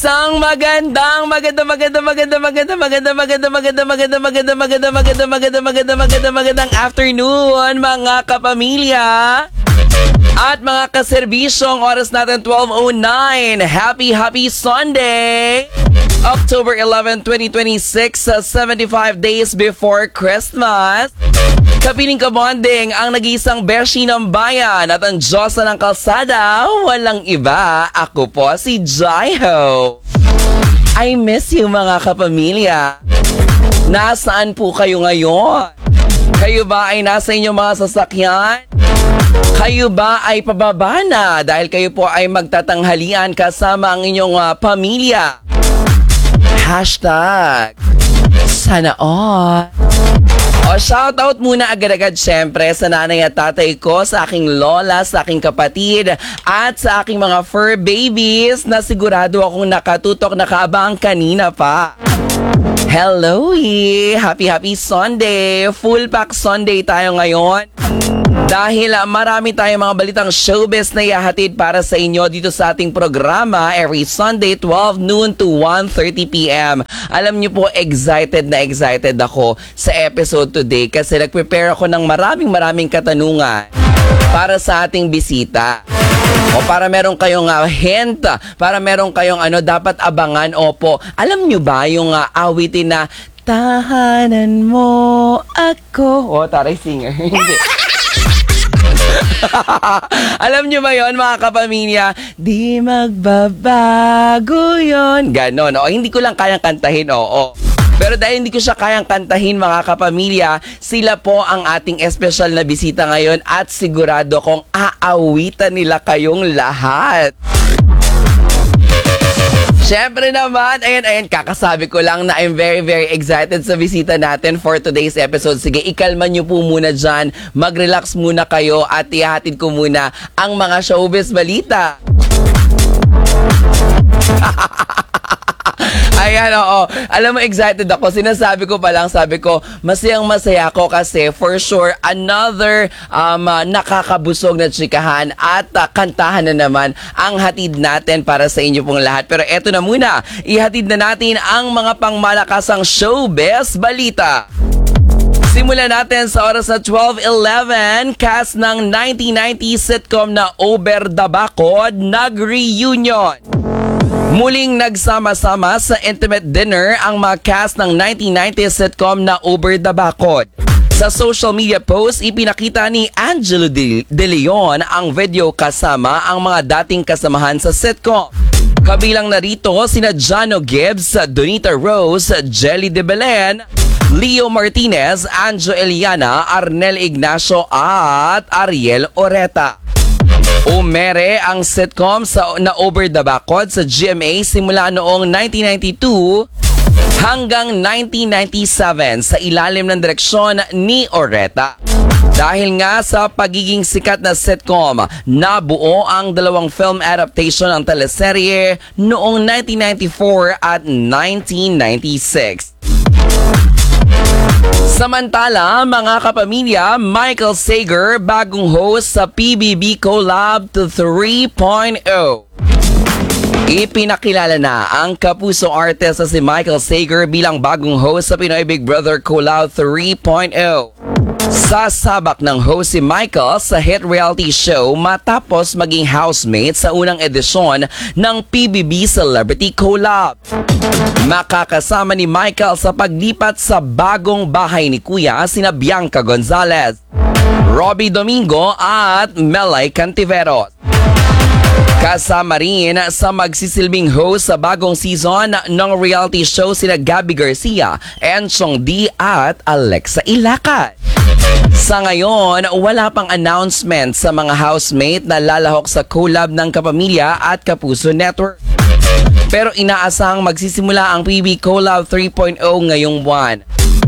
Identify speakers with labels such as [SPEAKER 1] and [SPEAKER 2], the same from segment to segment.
[SPEAKER 1] Isang magandang afternoon mga kapamilya at mga kaserbisyong. Oras natin 12:09. Happy Sunday! October 11, 2026, 75 days before Christmas. Kapiling kabonding ang nag-iisang beshi ng bayan at ang Diyosa ng kalsada, walang iba, ako po si Jaiho. I miss you mga kapamilya. Nasaan po kayo ngayon? Kayo ba ay nasa inyong mga sasakyan? Kayo ba ay pababa na dahil kayo po ay magtatanghalian kasama ang inyong pamilya? Hashtag sana all. O shoutout muna agad-agad syempre sa nanay at tatay ko, sa aking lola, sa aking kapatid, at sa aking mga fur babies na sigurado akong nakatutok, nakaabang kanina pa. Hello! Happy Sunday! Full pack Sunday tayo ngayon. Dahil marami tayong mga balitang showbiz na ihahatid para sa inyo dito sa ating programa every Sunday 12 noon to 1:30 p.m. Alam niyo po, excited ako sa episode today kasi nag-prepare ako ng maraming katanungan para sa ating bisita. O para meron kayong hint, para meron kayong dapat abangan. Opo, alam niyo ba yung awitin na tahanan mo ako? O, taray singer. Hindi. Alam nyo ba yon mga kapamilya? Di magbabago yon. Ganon. O, hindi ko lang kayang kantahin, oo. Pero dahil hindi ko siya kayang kantahin mga kapamilya, sila po ang ating espesyal na bisita ngayon at sigurado kong aawitan nila kayong lahat. Siyempre naman, ayan, kakasabi ko lang na I'm very excited sa bisita natin for today's episode. Sige, ikalma nyo po muna dyan, mag-relax muna kayo at ihatid ko muna ang mga showbiz balita. Ayan, oo. Alam mo, excited ako. Sinasabi ko pa lang, sabi ko, masayang-masaya ako kasi for sure, another nakakabusog na tsikahan at kantahan na naman ang hatid natin para sa inyo pong lahat. Pero eto na muna, ihatid na natin ang mga pangmalakasang showbiz balita. Simulan natin sa oras na 12:11, cast ng 1990 sitcom na Over the Bacod nag-reunion. Muling nagsama-sama sa intimate dinner ang mga cast ng 1990 sitcom na Over the Bacod. Sa social media post, ipinakita ni Angelo De Leon ang video kasama ang mga dating kasamahan sa sitcom. Kabilang narito sina Jano Gibbs, Donita Rose, Jelly De Belen, Leo Martinez, Anjo Eliana, Arnel Ignacio at Ariel Oreta. Umere ang sitcom na Over the Bacod sa GMA simula noong 1992 hanggang 1997 sa ilalim ng direksyon ni Oreta. Dahil nga sa pagiging sikat na sitcom, nabuo ang dalawang film adaptation ng teleserye noong 1994 at 1996. Samantala, mga kapamilya, Michael Sager bagong host sa PBB Collab to 3.0. Ipinakilala na ang kapuso artist na si Michael Sager bilang bagong host sa Pinoy Big Brother Collab 3.0. Sasabak ng host si Michael sa hit reality show matapos maging housemate sa unang edisyon ng PBB Celebrity Collab. Makakasama ni Michael sa paglipat sa bagong bahay ni Kuya sina Bianca Gonzalez, Robbie Domingo at Melay Cantiveros. Kasama rin sa magsisilbing host sa bagong season ng reality show sina Gabby Garcia, Enchong D at Alexa Ilacat. Sa ngayon, wala pang announcement sa mga housemate na lalahok sa collab ng Kapamilya at Kapuso Network. Pero inaasahang magsisimula ang PBB Collab 3.0 ngayong buwan.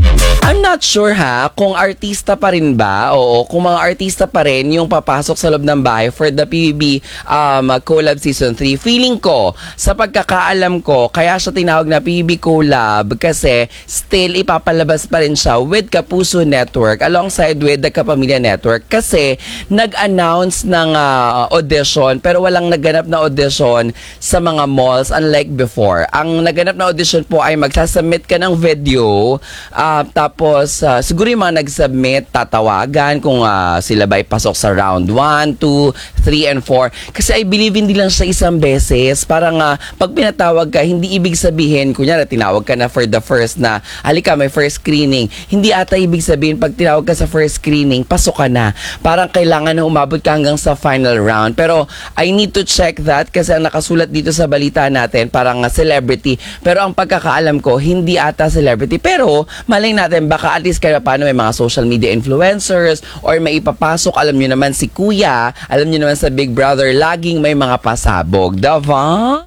[SPEAKER 1] I'm not sure kung artista pa rin ba, oo, kung mga artista pa rin yung papasok sa loob ng bahay for the PBB Collab Season 3. Feeling ko, sa pagkakaalam ko, kaya siya tinawag na PBB Collab kasi still ipapalabas pa rin siya with Kapuso Network alongside with the Kapamilya Network kasi nag-announce ng audition pero walang naganap na audition sa mga malls unlike before. Ang naganap na audition po ay magsasubmit ka ng video tapos, siguro yung mga nag-submit, tatawagan kung sila ba ipasok sa round 1, 2, 3, and 4. Kasi I believe hindi lang siya isang beses. Parang pag pinatawag ka, hindi ibig sabihin, kunyari, tinawag ka na for the first na, halika, may first screening. Hindi ata ibig sabihin, pag tinawag ka sa first screening, pasok ka na. Parang kailangan na umabot ka hanggang sa final round. Pero, I need to check that kasi ang nakasulat dito sa balita natin, parang celebrity. Pero ang pagkakaalam ko, hindi ata celebrity. Pero, malay natin, baka at least kaya paano may mga social media influencers or may ipapasok. Alam nyo naman si Kuya, alam nyo naman sa Big Brother, laging may mga pasabog. Diba?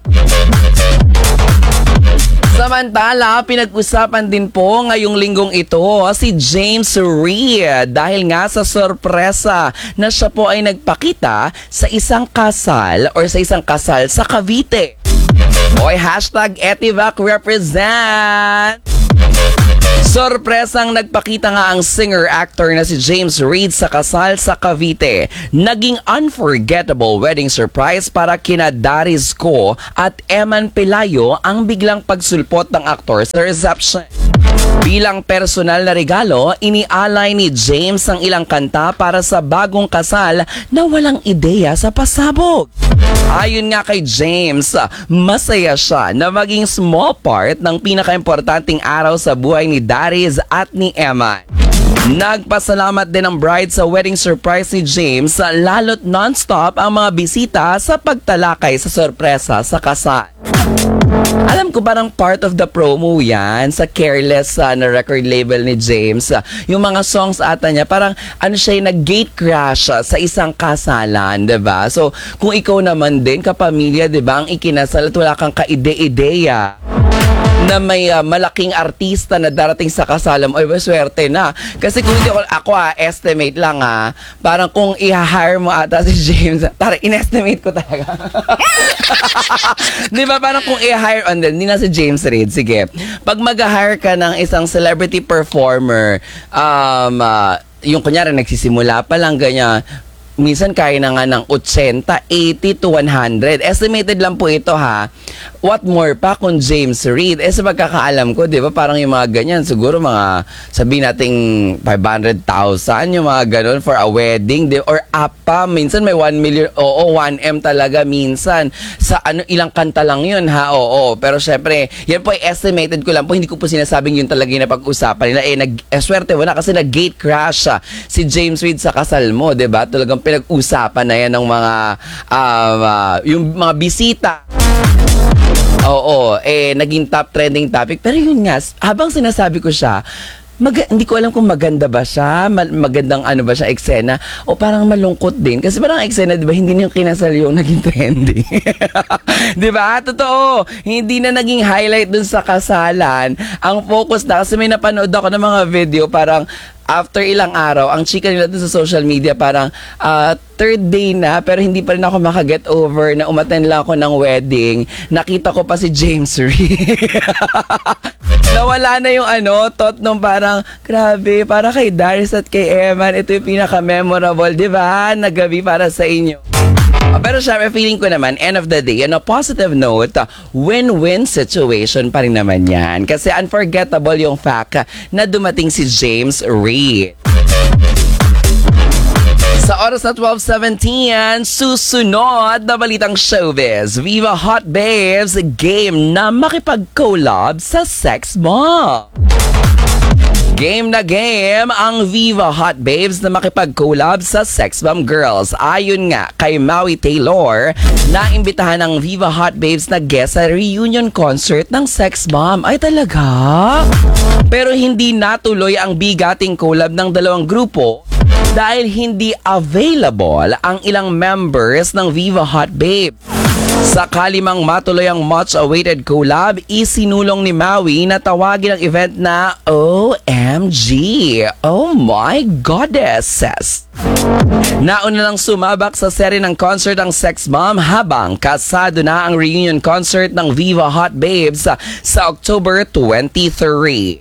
[SPEAKER 1] Samantala, pinag-usapan din po ngayong linggong ito si James Reid dahil nga sa sorpresa na siya po ay nagpakita sa isang kasal sa Cavite. Oy, hashtag Etivac represent! Sorpresang nagpakita nga ang singer-actor na si James Reid sa kasal sa Cavite. Naging unforgettable wedding surprise para kina Dariz Ko at Eman Pelayo ang biglang pagsulpot ng aktor sa reception. Bilang personal na regalo, inialay ni James ang ilang kanta para sa bagong kasal na walang ideya sa pasabog. Ayon nga kay James, masaya siya na maging small part ng pinaka-importanting araw sa buhay ni Dariz at ni Eman. Nagpasalamat din ang bride sa wedding surprise ni James, lalo't non-stop ang mga bisita sa pagtalakay sa sorpresa sa kasal. Alam ko parang part of the promo yan sa Careless na record label ni James. Yung mga songs ata niya, parang siya yung nag-gate crash sa isang kasalan, diba? So, kung ikaw naman din, kapamilya, diba, ang ikinasal at wala kang kaide-ideya na may malaking artista na darating sa kasalam, ay swerte na. Kasi kung hindi ako estimate lang parang kung i-hire mo ata si James, in-estimate ko talaga. Di ba parang kung i-hire, hindi na si James Reid, sige. Pag mag-hire ka ng isang celebrity performer, yung kunyari nagsisimula pa lang ganyan, minsan kaya na nga ng 80, 80 to 100. Estimated lang po ito What more pa kung James Reid? Sa pagkakaalam ko, di ba, parang yung mga ganyan, siguro mga, sabihin nating 500,000, yung mga ganon for a wedding, or up pa, minsan may 1 million, 1M talaga minsan. Sa ilang kanta lang yun, oo. Pero syempre, yan po ay estimated ko lang po, hindi ko po sinasabing yun talaga yung napag-usapan nila. Swerte mo na kasi nag-gate crash si James Reid sa kasal mo, di ba? Talagang pinag-usapan na yan ng mga, yung mga bisita. Oo, naging top trending topic. Pero yun nga, habang sinasabi ko siya, hindi ko alam kung maganda ba siya, magandang ba siya eksena, o parang malungkot din. Kasi parang eksena, di ba, hindi na yung kinasal yung naging trending. Di ba? Totoo. Hindi na naging highlight dun sa kasalan. Ang focus na, kasi may napanood ako ng mga video, parang after ilang araw, ang chika nila dun sa social media, parang third day na, pero hindi pa rin ako makaget over na umattend lang ako ng wedding. Nakita ko pa si James Reid. Nawala na yung thought nung parang, grabe, para kay Dariz at kay Eman, ito yung pinaka-memorable, di ba? Nagabi para sa inyo. Pero syempre, feeling ko naman, end of the day, on a positive note, win-win situation pa rin naman yan. Kasi unforgettable yung fact na dumating si James Reid. Sa oras na 12:17, susunod na balitang showbiz. Viva Hot Babes, game na makipag-collab sa Sex Bomb. Game na game ang Viva Hot Babes na makipag-collab sa Sex Bomb Girls. Ayon nga kay Maui Taylor, naimbitahan ng Viva Hot Babes na guest sa reunion concert ng Sex Bomb. Ay talaga? Pero hindi natuloy ang bigating collab ng dalawang grupo dahil hindi available ang ilang members ng Viva Hot Babes. Sakali mang matuloy ang much-awaited collab, isinulong ni Maui na tawagin ang event na OMG. Oh my goddesses! Nauna lang sumabak sa seri ng concert ang Sex Bomb habang kasado na ang reunion concert ng Viva Hot Babes sa October 23.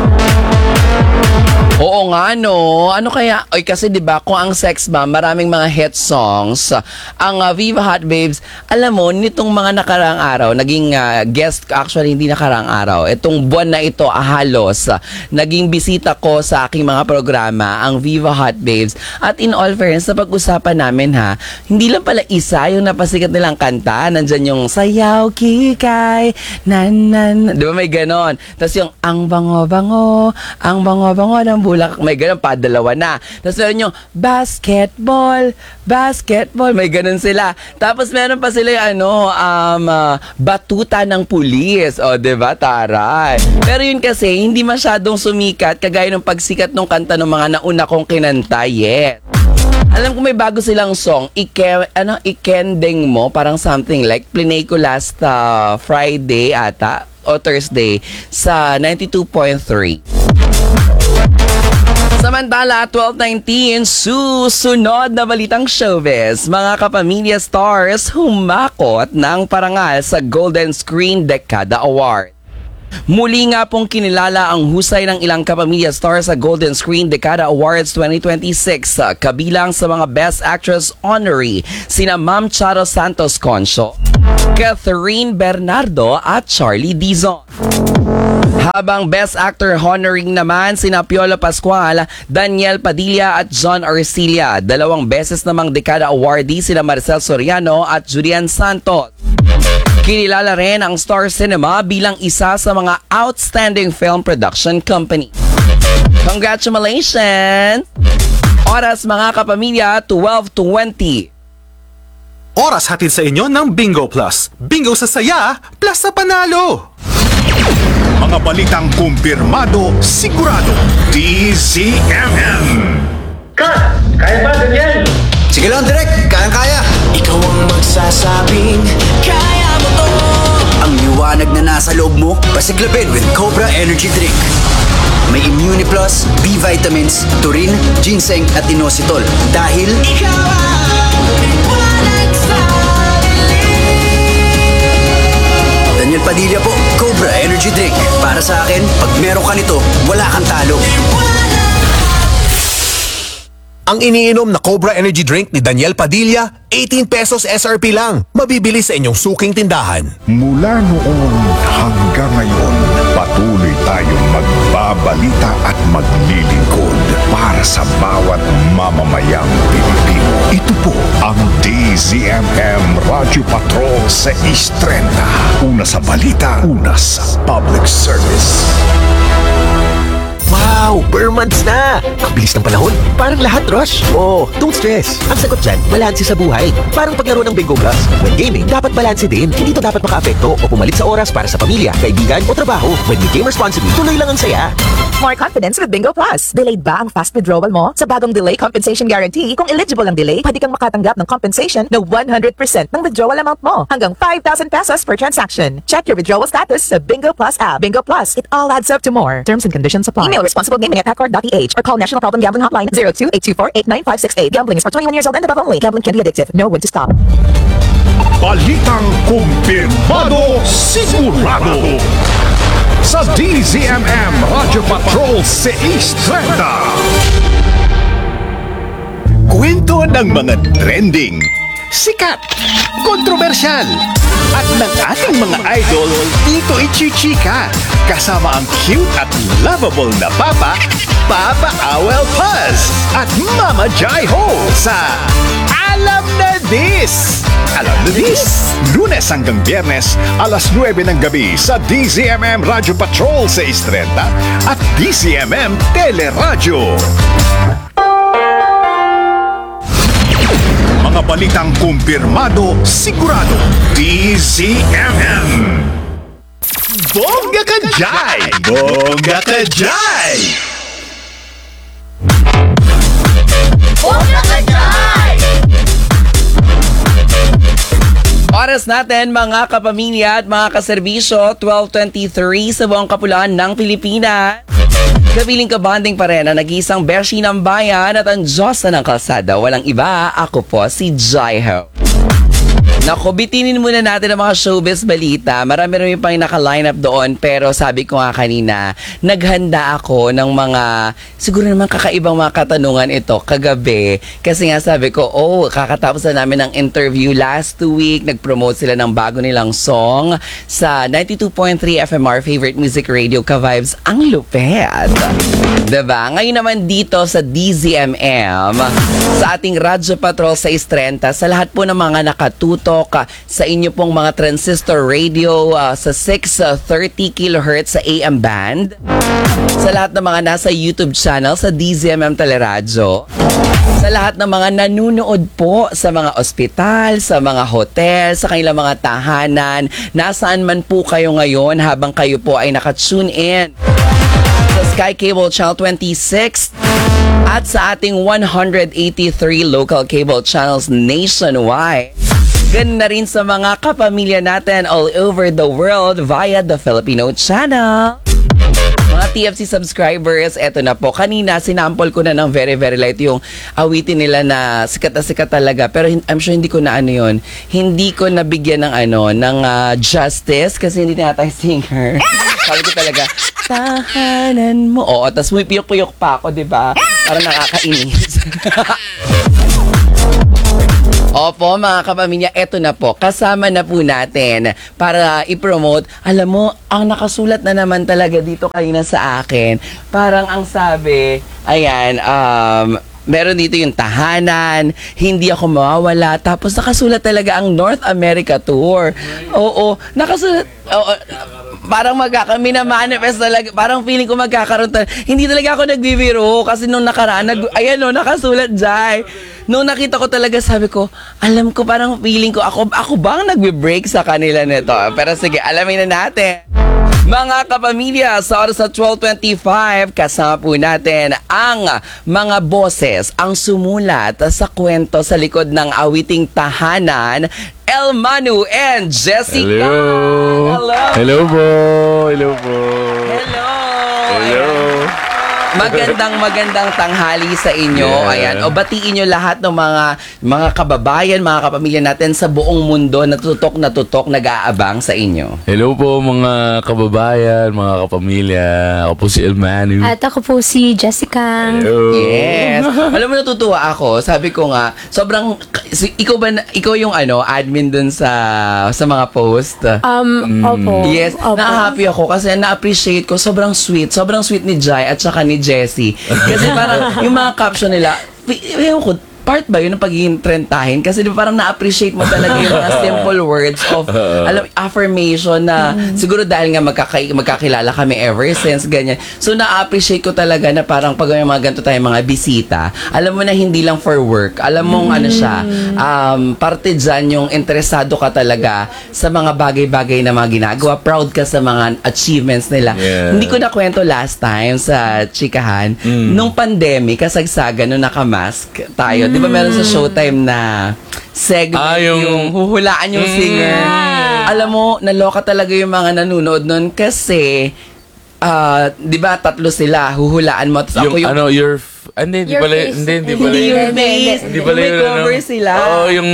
[SPEAKER 1] Oo nga no. Ano kaya? Oy, kasi 'di ba kung ang Sex Bomb maraming mga hit songs, ang Viva Hot Babes, alam mo nitong mga nakaraang araw, naging guest actually hindi nakaraang araw. Itong buwan na ito halos naging bisita ko sa aking mga programa ang Viva Hot Babes. At in all fairness, sa pag-usapan namin hindi lang pala isa yung napasikat nilang kanta. Nandyan yung Sayaw Kikay, nan. 'Di ba may ganon? Tapos yung ang bango-bango ng bulak, may ganun pa, dalawa na. Tapos meron yung basketball, may ganun sila. Tapos meron pa sila yung batuta ng pulis. O, diba, taray. Pero yun kasi, hindi masyadong sumikat, kagaya ng pagsikat ng kanta ng mga nauna kong kinanta, yet. Alam ko may bago silang song, Ikending Mo, parang something like, plinay ko last Friday ata, o Thursday, sa 92.3. Samantala, 12:19, susunod na balitang showbiz. Mga kapamilya stars humakot ng parangal sa Golden Screen Dekada Award. Muli nga pong kinilala ang husay ng ilang kapamilya stars sa Golden Screen Dekada Awards 2026, kabilang sa mga Best Actress honoree sina Ma'am Charo Santos Concho, Catherine Bernardo at Charlie Dizon. Habang Best Actor honoring naman sina Piolo Pascual, Daniel Padilla at John Arcilla. 2 beses namang Dekada awardee sina Maricel Soriano at Julian Santos. Kinilala rin ang Star Cinema bilang isa sa mga outstanding film production company. Congratulations! Oras mga kapamilya, 12:20.
[SPEAKER 2] Oras hatid sa inyo ng Bingo Plus. Bingo sa saya, plus sa panalo!
[SPEAKER 3] Mga balitang kumpirmado, sigurado, DZMM.
[SPEAKER 4] Cut! Kaya ba ganyan?
[SPEAKER 5] Sige lang, Direk. Kayang-kaya. Ikaw ang magsasabing, kaya mo to. Ang liwanag na nasa loob mo, pasiklabin with Cobra Energy Drink. May Immune Plus, B vitamins, taurine, ginseng at inositol. Dahil ikaw ang liwanag sa dilim. Daniel Padilla po, Cobra Energy Drink. Para sa akin, pag meron ka nito, wala kang talo.
[SPEAKER 6] Ang iniinom na Cobra Energy Drink ni Daniel Padilla, 18 pesos SRP lang. Mabibili sa inyong suking tindahan.
[SPEAKER 3] Mula noon hanggang ngayon, patuloy tayong magbabalita at maglilingkod para sa bawat mamamayang Pilipino. Ito po ang DZMM Radyo Patrol sa East 30. Una sa balita, una sa public service.
[SPEAKER 7] Wow! Per months na! Ang bilis ng panahon. Parang lahat rush. Oh, don't stress. Ang sagot dyan, balanse sa buhay. Parang paglaro ng Bingo Plus. When gaming, dapat balanse din. Hindi to dapat makaapekto o pumalit sa oras para sa pamilya, kaibigan o trabaho. When you game responsibly, tuloy lang ang saya.
[SPEAKER 8] More confidence with Bingo Plus. Delayed ba ang fast withdrawal mo? Sa bagong Delay Compensation Guarantee, kung eligible ang delay, pwede kang makatanggap ng compensation na 100% ng withdrawal amount mo. Hanggang 5,000 pesos per transaction. Check your withdrawal status sa Bingo Plus app. Bingo Plus, it all adds up to more. Terms and conditions apply. Email responsiblegaming@accord.ph or call National Problem Gambling Hotline 02-824-89568. Gambling is for 21 years old and above only. Gambling can be addictive. Know when to stop.
[SPEAKER 3] Balitang kumpirmado, sigurado. Sa DZMM Radyo Patrol sa East 30. Kwento ng mga trending, sikat, kontrobersyal, at ng ating mga idol dito ichichika. Kasama ang cute at lovable na Papa Awel Paz at Mama Jai Ho sa Alam na This! Alam na This! Lunes hanggang Biyernes, alas 9 ng gabi sa DZMM Radyo Patrol sa Istrenta at DZMM Teleradyo. Mga balitang kumpirmado, sigurado, DZMM. Bongga ka Jai! Bongga ka Jai! Bongga ka Jai!
[SPEAKER 1] Oras natin mga kapamilya at mga kaserbisyo, 12:23 sa buong kapuluan ng Pilipinas. Kapiling kabanding pa rin ang nag-iisang beshi ng bayan at ang Diyosa ng kalsada. Walang iba, ako po si Jaiho. Naku, bitinin muna natin ang mga showbiz balita. Marami-rami pang naka-line up doon. Pero sabi ko nga kanina, naghanda ako ng mga, siguro naman kakaibang mga katanungan ito kagabi. Kasi nga sabi ko, kakatapos na namin ng interview last week. Nag-promote sila ng bago nilang song sa 92.3 FMR Favorite Music Radio Ka-Vibes. Ang lupet! Diba? Ngayon naman dito sa DZMM, sa ating Radyo Patrol sa 630, sa lahat po ng mga nakatutok sa inyo pong mga transistor radio sa 630 kHz sa AM band, sa lahat ng mga nasa YouTube channel sa DZMM Teleradyo, sa lahat ng mga nanunood po sa mga ospital, sa mga hotel, sa kanilang mga tahanan, nasaan man po kayo ngayon habang kayo po ay nakatune in sa Sky Cable Channel 26 at sa ating 183 local cable channels nationwide. Ganun na rin sa mga kapamilya natin all over the world via the Filipino channel. Mga TFC subscribers, eto na po. Kanina, sinample ko na ng very, very light yung awitin nila na sikat talaga. Pero I'm sure hindi ko na yun. Hindi ko nabigyan ng justice kasi hindi na tayo singer. Sabi ko talaga, tahanan mo. Oo, tas may piyok-piyok pa ako, di ba? Parang nakakainis. Opo, mga kapamilya, eto na po. Kasama na po natin para i-promote. Alam mo, ang nakasulat na naman talaga dito kanina sa akin. Parang ang sabi, ayan, meron dito yung tahanan, hindi ako mawawala. Tapos nakasulat talaga ang North America Tour. Oo, nakasulat. Parang mina-manifest talaga. Parang feeling ko magkakaroon talaga. Hindi talaga ako nagbibiro kasi nung nakaraan, nakasulat dyan. Nung nakita ko talaga, sabi ko, alam ko, parang feeling ko, ako bang nagbe-break sa kanila nito? Pero sige, alamin na natin. Mga kapamilya, sa oras na 12:25, kasama po natin ang mga boses, ang sumulat sa kwento sa likod ng awiting tahanan, El Manu and Jessica.
[SPEAKER 9] Hello.
[SPEAKER 1] Hello.
[SPEAKER 9] Hello po. Hello po.
[SPEAKER 1] Hello.
[SPEAKER 9] Hello.
[SPEAKER 1] Magandang tanghali sa inyo.
[SPEAKER 9] Yeah.
[SPEAKER 1] Ayan. O batiin nyo lahat ng mga kababayan, mga kapamilya natin sa buong mundo na tutok nag-aabang sa inyo.
[SPEAKER 9] Hello po mga kababayan, mga kapamilya. Ako po si El Manu.
[SPEAKER 10] At ako po si Jessica.
[SPEAKER 9] Hello.
[SPEAKER 1] Yes. Alam mo, natutuwa ako. Sabi ko nga, sobrang ikaw yung admin dun sa mga post.
[SPEAKER 10] Opo.
[SPEAKER 1] Yes,
[SPEAKER 10] Opo.
[SPEAKER 1] na-happy ako kasi na-appreciate ko. Sobrang sweet ni Jai at saka ni Jessie. Kasi parang yung mga caption nila, ewan ko, part ba yun ng pagiging trentahin? Kasi di ba parang na-appreciate mo talaga yung mga simple words of affirmation na siguro dahil nga magkakilala kami ever since, ganyan. So na-appreciate ko talaga na parang pag may mga ganito tayong mga bisita, alam mo na hindi lang for work. Alam mong parte dyan yung interesado ka talaga sa mga bagay-bagay na mga ginagawa. Proud ka sa mga achievements nila.
[SPEAKER 9] Yeah.
[SPEAKER 1] Hindi ko na kwento last time sa chikahan. Nung pandemic, kasagsagan, nung nakamask tayo, di ba meron sa Showtime na segment yung huhulaan yung singer? Alam mo, naloka talaga yung mga nanonood nun kasi, di ba, 3 sila, huhulaan mo. Tapos ako yung...
[SPEAKER 9] Hindi
[SPEAKER 10] Your
[SPEAKER 9] pala,
[SPEAKER 10] face.
[SPEAKER 9] hindi
[SPEAKER 1] Hindi
[SPEAKER 9] pala
[SPEAKER 1] yung
[SPEAKER 9] yun.
[SPEAKER 1] face.
[SPEAKER 9] Hindi pala
[SPEAKER 1] May
[SPEAKER 9] yun,
[SPEAKER 1] cover sila.
[SPEAKER 9] Oo, yung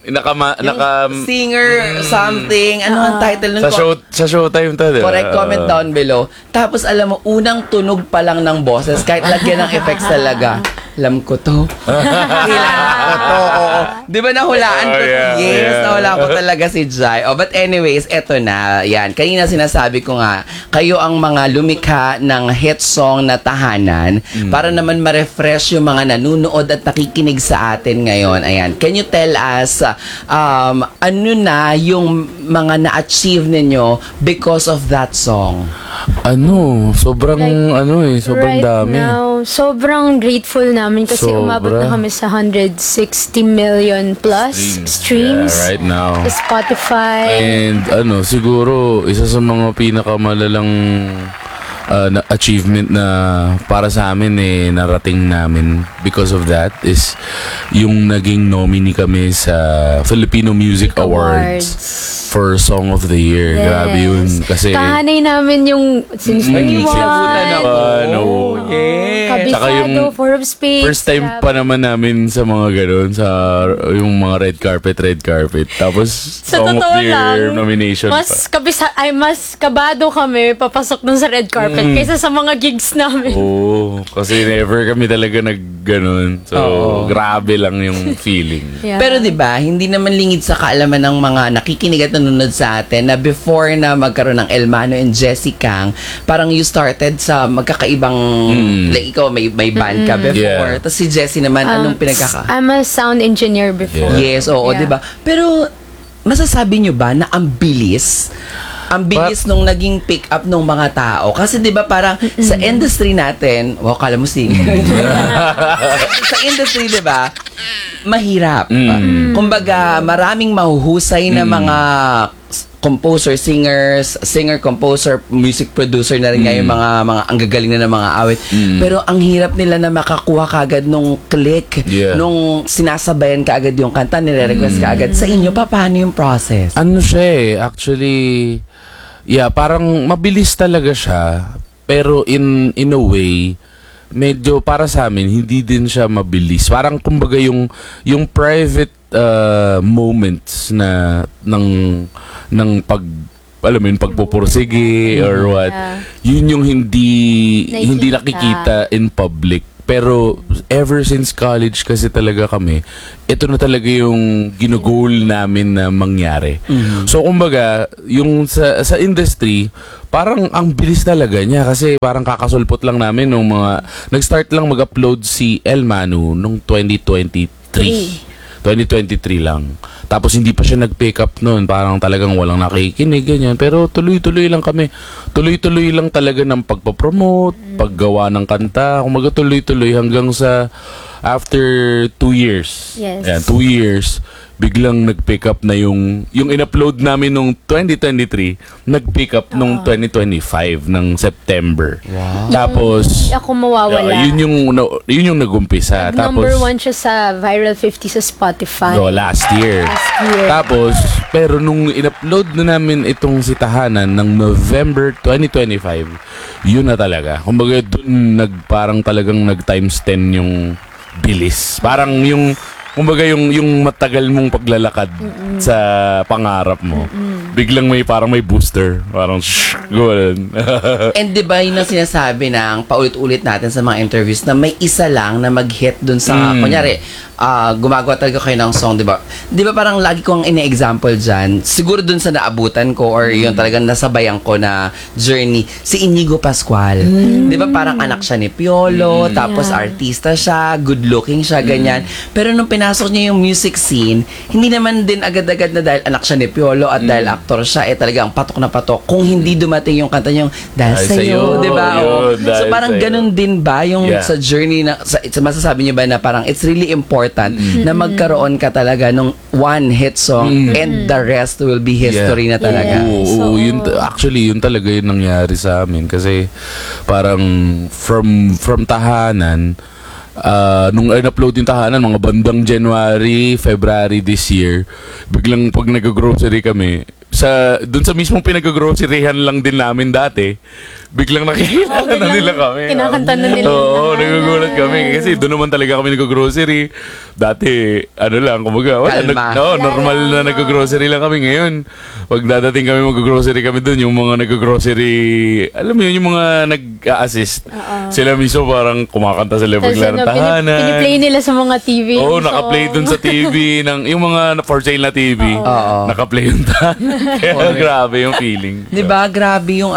[SPEAKER 1] singer something. Ano ang title nun?
[SPEAKER 9] sa Showtime to, diba?
[SPEAKER 1] Correct, comment down below. Tapos alam mo, unang tunog pa lang ng boses, kahit lagyan ng effects talaga. Alam ko to. Kailangan ko to. Oo. Di ba nahulaan ko? Yes, nahulaan ko talaga si Jai. But anyways, eto na. Yan. Kanina sinasabi ko nga, kayo ang mga lumikha ng hit song na Tahanan para naman ma-refresh yung mga nanunood at nakikinig sa atin ngayon. Ayan. Can you tell us ano na yung mga na-achieve ninyo because of that song?
[SPEAKER 9] Sobrang sobrang
[SPEAKER 10] Right
[SPEAKER 9] dami.
[SPEAKER 10] now, sobrang grateful namin kasi umabot na kami sa 160 million plus streams.
[SPEAKER 9] Yeah, right now.
[SPEAKER 10] Sa Spotify.
[SPEAKER 9] And siguro isa sa mga pinakamalalang achievement na para sa amin narating namin because of that is yung naging nominee kami sa Filipino Music Awards for Song of the Year.
[SPEAKER 10] Yes.
[SPEAKER 9] Grabe yun. Kasi
[SPEAKER 10] kahanay namin yung since
[SPEAKER 1] Sinabutan ako.
[SPEAKER 9] Tsaka
[SPEAKER 10] Kabisado, Forbes page.
[SPEAKER 9] first time pa naman namin sa mga ganun, sa yung mga red carpet. Tapos
[SPEAKER 10] Sa
[SPEAKER 9] Song of
[SPEAKER 10] totoo
[SPEAKER 9] the Year
[SPEAKER 10] lang,
[SPEAKER 9] nomination pa.
[SPEAKER 10] mas kabado kami papasok dun sa red carpet kaysa sa mga gigs namin.
[SPEAKER 9] Oo, kasi never kami talaga nag-ganon. So, grabe lang yung feeling.
[SPEAKER 10] Yeah.
[SPEAKER 1] Pero 'di ba, hindi naman lingid sa kaalaman ng mga nakikinig at nanonood sa atin na before na magkaroon ng Elmano and Jessie Kang, parang you started sa magkakaibang like ikaw may band ka before.
[SPEAKER 9] Yeah.
[SPEAKER 1] Tapos si Jessie naman anong pinagkaka?
[SPEAKER 10] I'm a sound engineer before.
[SPEAKER 1] Yes, oo,
[SPEAKER 10] Yeah.
[SPEAKER 1] 'di ba? Pero masasabi nyo ba na ang bilis nung naging pick up ng mga tao? Kasi 'di ba parang sa industry natin, kala mo singer. Sa industry 'di ba? Mahirap. Kumbaga, maraming mahuhusay na mga composer, singer, composer, music producer na rin ngayon mga ang gagaling na ng mga awit. Pero ang hirap nila na makakuha kagad nung click, nung sinasabayan kaagad yung kanta, nire-request kaagad. Sa inyo, paano yung process?
[SPEAKER 9] Ano siya actually, parang mabilis talaga siya, pero in a way, medyo para sa amin, hindi din siya mabilis. Parang kumbaga yung private moments na ng alam mo yun, pagpupursige or what, yun yung hindi nakikita in public. Pero ever since college kasi talaga kami, ito na talaga yung ginugol namin na mangyari. So kumbaga, yung sa industry, parang ang bilis talaga niya kasi parang kakasulpot lang namin nung nag-start lang mag-upload si El Manu nung 2023 lang. Tapos hindi pa siya nag-pick up noon. Parang talagang walang nakikinig, ganyan. Pero tuloy-tuloy lang kami. Tuloy-tuloy lang talaga ng pagpapromote, paggawa ng kanta. Kumaga tuloy-tuloy hanggang sa after 2 years.
[SPEAKER 10] Yes.
[SPEAKER 9] Yan, 2 years. Biglang nag-pick up na yung in-upload namin nung 2023, nag-pick up nung 2025 ng September. Wow. Tapos
[SPEAKER 10] Ako mawawala.
[SPEAKER 9] yun yung nag-umpisa.
[SPEAKER 10] Number
[SPEAKER 9] Tapos
[SPEAKER 10] 1 siya sa Viral 50 sa Spotify.
[SPEAKER 9] last year.
[SPEAKER 10] year.
[SPEAKER 9] Tapos, pero nung in-upload na namin itong si Tahanan ng November 2025, yun na talaga. Kumbaga dun parang talagang nag-times 10 yung bilis. Parang kumbaga yung matagal mong paglalakad sa pangarap mo. Biglang parang may booster. Parang gano'n.
[SPEAKER 1] And di ba yun ang sinasabi ng paulit-ulit natin sa mga interviews na may isa lang na mag-hit dun sa, kunyari, gumagawa talaga kayo ng song, di ba? Di ba parang lagi kong ine-example dyan, siguro dun sa naabutan ko or yung talagang nasabayan ko na journey, si Inigo Pascual. Di ba parang anak siya ni Piolo, tapos artista siya, good-looking siya, ganyan. Pero nung pinasok niya yung music scene, hindi naman din agad-agad na dahil anak siya ni Piolo at dahil aktor siya, talagang patok na patok. Kung hindi dumating yung kanta niyang dahil sa'yo, di ba? So parang ganun din ba yung sa journey na, masasabi niyo ba na parang it's really important na magkaroon ka talaga nung one hit song and the rest will be history na talaga.
[SPEAKER 9] Oo, actually yun talaga yung nangyari sa amin kasi parang from Tahanan, nung in-upload yung Tahanan mga bandang January, February this year, biglang pag nag-grocery kami, doon sa mismong pinag-groceryhan lang din namin dati, biglang nakikilala na nila kami.
[SPEAKER 10] Kinakanta na nila.
[SPEAKER 9] Oo, nagugulat kami. Kasi doon naman talaga kami nag-grocery. Dati, kumbaga, normal na nag-grocery lang kami ngayon. Pag dadating kami mag-grocery kami doon, yung mga nag-grocery, alam mo yun, yung mga nag-assist. Sila mismo parang kumakanta sa level ng Tahanan.
[SPEAKER 10] Piniplay nila sa mga TV.
[SPEAKER 9] Oo, naka-play doon sa TV, yung mga for sale na TV. Naka-play yung Tahanan. Kaya grabe yung feeling.
[SPEAKER 1] Diba? Grabe yung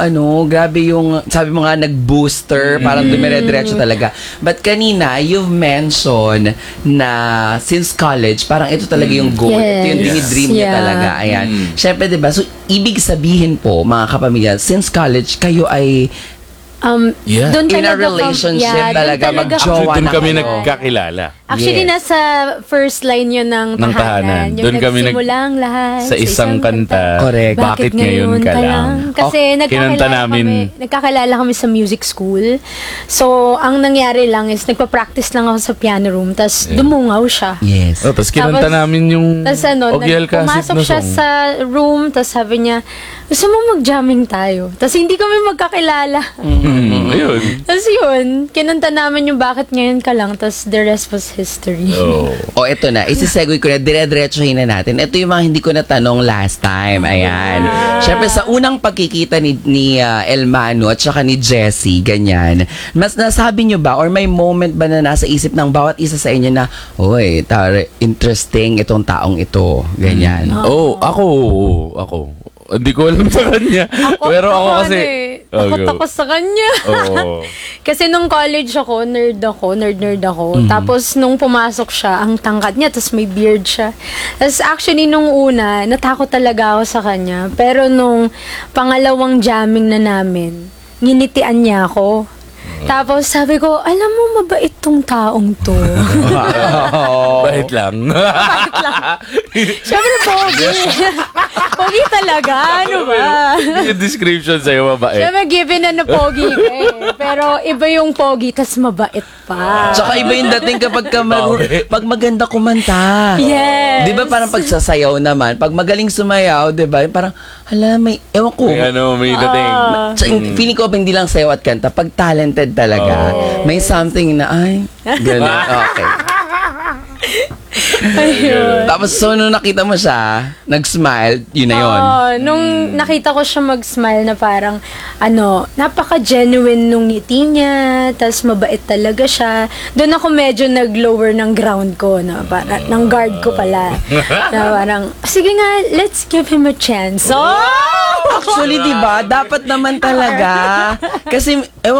[SPEAKER 1] sabi mo nga nag-booster, parang dumire-diretso talaga. But kanina, you've mentioned na since college, parang ito talaga yung goal. Ito yung dinidream niya talaga. Ayan. Siyempre, diba? So, ibig sabihin po, mga kapamilya, since college, kayo ay
[SPEAKER 10] doon
[SPEAKER 1] in a relationship talaga, mag-jowa
[SPEAKER 9] doon
[SPEAKER 1] na
[SPEAKER 9] kami
[SPEAKER 1] kayo.
[SPEAKER 9] nagkakilala.
[SPEAKER 10] Actually, nasa first line yun ng tahanan. Yung
[SPEAKER 9] Doon kami
[SPEAKER 10] nagsimula ang lahat
[SPEAKER 9] sa isang kanta.
[SPEAKER 1] Correct.
[SPEAKER 9] Bakit ngayon ka lang?
[SPEAKER 10] Kasi
[SPEAKER 9] kinanta namin.
[SPEAKER 10] nagkakilala kami sa music school. So, ang nangyari lang is nagpa-practice lang ako sa piano room, tapos dumungaw siya.
[SPEAKER 1] Yes.
[SPEAKER 9] Tapos kinanta namin yung
[SPEAKER 10] Tapos
[SPEAKER 9] Ogiel Casit
[SPEAKER 10] pumasok
[SPEAKER 9] na
[SPEAKER 10] siya
[SPEAKER 9] song.
[SPEAKER 10] sa room, tapos sabi niya, gusto mo mag-jamming tayo? Tapos hindi kami magkakilala.
[SPEAKER 9] Ayun.
[SPEAKER 10] Tapos yun, kinanta namin yung bakit ngayon ka lang, tapos the rest was history.
[SPEAKER 1] O eto na, isisegue ko na, dire-diretsuhin na natin. Ito yung mga hindi ko natanong last time. Ayan. Siyempre, sa unang pagkikita ni Elmano at saka ni Jessie, ganyan, mas nasabi nyo ba or may moment ba na nasa isip ng bawat isa sa inyo na, oy, interesting itong taong ito, ganyan.
[SPEAKER 9] Ako. Hindi ko alam sa kanya. Pero ako kasi...
[SPEAKER 10] Takot ako sa kanya.
[SPEAKER 9] Oo.
[SPEAKER 10] Kasi nung college ako, nerd ako. Tapos nung pumasok siya, ang tangkad niya, tapos may beard siya. Tapos actually nung una, natakot talaga ako sa kanya. Pero nung pangalawang jamming na namin, nginitian niya ako. Tapos sabi ko, alam mo, mabait tong taong to.
[SPEAKER 9] Bait lang.
[SPEAKER 10] Siyempre, pogi. Pogi talaga, ano ba?
[SPEAKER 9] Yung description sa'yo, mabait.
[SPEAKER 10] Siyempre, given na pogi ka eh. Pero iba yung pogi, tas mabait pa.
[SPEAKER 1] Tsaka iba yung dating kapag pag maganda kumanta.
[SPEAKER 10] Yes.
[SPEAKER 1] Di ba parang pagsasayaw naman, pag magaling sumayaw, di ba, parang, hala, ewan ko.
[SPEAKER 9] May dating.
[SPEAKER 1] Feeling ko hindi lang sayaw at kanta, pag talented talaga, may something na, ay, gano'n. Okay.
[SPEAKER 10] Ayun.
[SPEAKER 1] Tapos, so, nung nakita mo siya, nag-smile, yun na yun.
[SPEAKER 10] Nung nakita ko siya mag-smile na parang, napaka-genuine nung ngiti niya, tas mabait talaga siya. Doon ako medyo nag-lower ng ground ko, ng guard ko pala. Na parang, sige nga, let's give him a chance.
[SPEAKER 1] Actually, di ba, dapat naman talaga. Kasi, ewan